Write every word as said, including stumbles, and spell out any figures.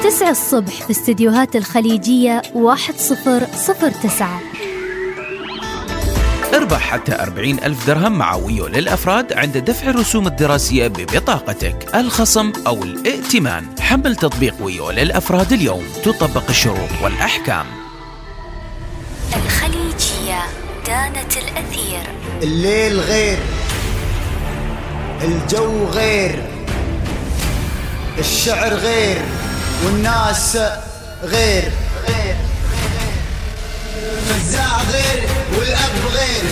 تسعة الصبح في استديوهات الخليجية واحد صفر صفر تسعة. اربح حتى أربعين ألف درهم مع ويو للأفراد عند دفع الرسوم الدراسية ببطاقتك، الخصم أو الائتمان. حمل تطبيق ويو للأفراد اليوم، تطبق الشروط والأحكام. الخليجية دانة الأثير. الليل غير، الجو غير، الشعر غير، والناس غير، غير، الفزاع غير، والأب غير.